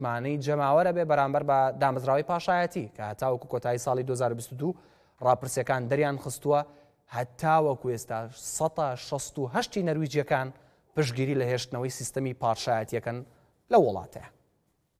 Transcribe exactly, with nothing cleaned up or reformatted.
مانەی جەماوەرە بێ بەرامبەر بە دامەزراوەی پاشایەتی کە هەتاوەکو کۆتایی ساڵی دوو هەزار و بیست و دوو ڕاپرسیەکان دەریان خستووە هەتاوەکو ئێستا سەد و شەست و هەشت نەرویجیەکان پشتگیری لە هێشتنەوەی سیستەمی پاشایەتیەکەن لە وڵاتەیە.